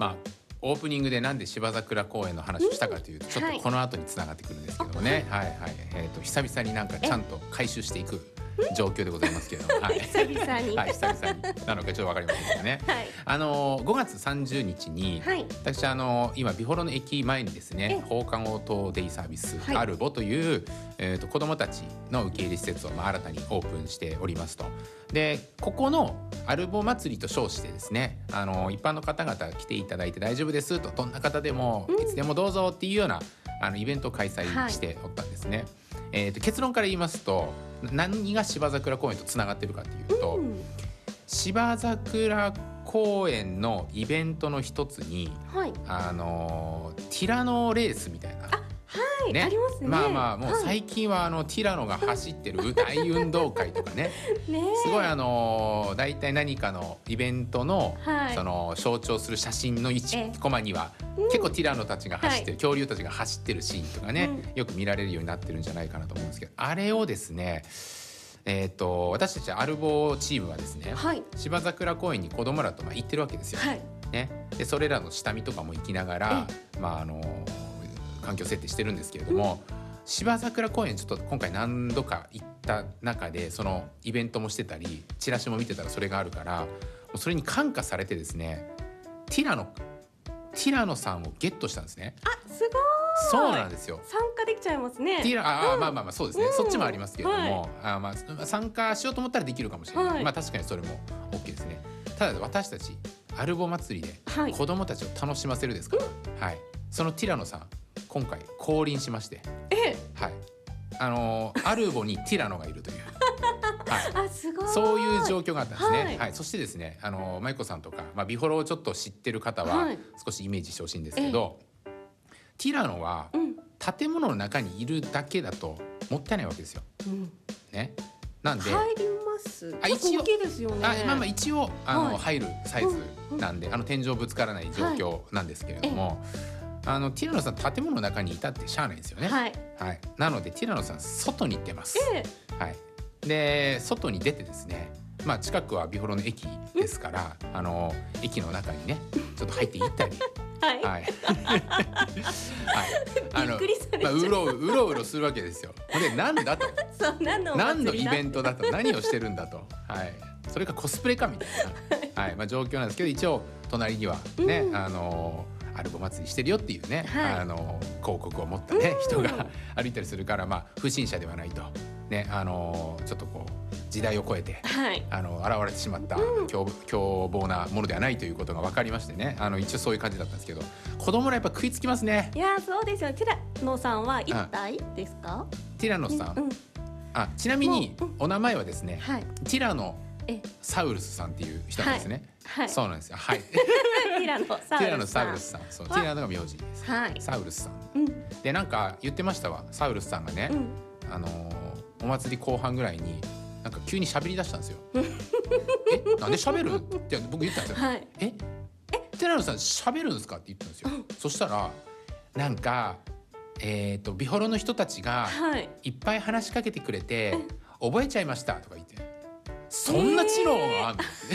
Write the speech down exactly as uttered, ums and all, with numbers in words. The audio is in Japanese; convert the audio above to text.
まあオープニングでなんで芝桜公園の話をしたかというと、うん、ちょっとこの後につながってくるんですけどもね、はい、はいはい、えーと、久々になんかちゃんと回収していく状況でございますけれども、はい、 久々に、 はい、久々になのかちょっと分かりませんけどね、はい、あのごがつさんじゅうにちに、はい、私あの今美幌の駅前にですね、放課後等デイサービス、はい、アルボという、えーと、子どもたちの受け入れ施設を、まあ、新たにオープンしておりますと。でここのアルボ祭りと称してですね、あの一般の方々来ていただいて大丈夫ですと、どんな方でもいつでもどうぞっていうような、あのイベントを開催しておったんですね、はい、えーと、結論から言いますと、何が芝桜公園とつながっているかというと、うん、芝桜公園のイベントの一つに、はい、あのティラノレースみたいな、 はいね、ありますね。 まあまあもう最近はあの、はい、ティラノが走ってる大運動会とかねね、すごいあのだいたい何かのイベントの、はい、その象徴する写真のいちコマには、うん、結構ティラノたちが走ってる、はい、恐竜たちが走ってるシーンとかね、うん、よく見られるようになってるんじゃないかなと思うんですけど、あれをですね、えー、と私たちアルボチームはですね、はい、芝桜公園に子供らとまあ行ってるわけですよ、はいね、でそれらの下見とかも行きながら、まああの環境設定してるんですけれども、うん、芝桜公園ちょっと今回何度か行った中でそのイベントもしてたりチラシも見てたらそれがあるから、それに感化されてですね、ティラノティラノさんをゲットしたんですね。 あ、すごい。 そうなんですよ。 参加できちゃいますね。 ティラあ、うん、まあまあまあそうですね、うん、そっちもありますけれども、はい、あまあ参加しようと思ったらできるかもしれない、はい、まあ確かにそれも OK ですね。ただ私たちアルボ祭りで子供たちを楽しませるですから、はいはい、そのティラノさん今回降臨しまして、 え、 はい、あのアルボにティラノがいるという、 はい、あ、すごい。 そういう状況があったんですね、はいはい、そしてですね、あのマイコさんとか、まあ、ビフォロをちょっと知ってる方は少しイメージしてほしいんですけど、ティラノは建物の中にいるだけだともったいないわけですよ、うんね、なんで入りますあ一応大きいですよね。 あ、まあ、まあ一応あの、はい、入るサイズなんで、うんうん、あの天井ぶつからない状況なんですけれども、はい、あのティラノさん建物の中にいたってしゃあないんですよね、はいはい、なのでティラノさん外に出ます、えーはい、で外に出てですね、まあ、近くはビフォロの駅ですから、うん、あの駅の中にねちょっと入っていったりはいはい、はい、あのびっくりされちゃう、まあ、うろうろうろするわけですよ。でなんだとそう何の何のイベントだと何をしてるんだと、はい、それかコスプレかみたいな、はいまあ、状況なんですけど、一応隣にはね、うん、あのアルボ祭りしてるよっていうね、はい、あの広告を持った、ね、人が歩いたりするから、まあ、不審者ではないと、ね、あのちょっとこう時代を超えて、はい、あの現れてしまった、うん、凶, 凶暴なものではないということが分かりましてね、あの一応そういう感じだったんですけど、子供らやっぱ食いつきますね。 いやそうですよね。ティラノさんは一体ですか？ ティラノさん、うん、あちなみにお名前はですね、はい、ティラノサウルスさんっていう人なんですね、はいはい、そうなんですよ、はい、 ティラノサウルスさん、 そうティラノが名字です、はい、サウルスさん、うん、でなんか言ってましたわ、サウルスさんがね、うん、あのー、お祭り後半ぐらいになんか急に喋り出したんですよえ、なんで喋るって僕言ったんですよ、はい、ええティラノさん喋るんですかって言ったんですよ、うん、そしたらなんかえーとビフォロの人たちがいっぱい話しかけてくれて、はい、覚えちゃいましたとか言って、そんな知能があるの、え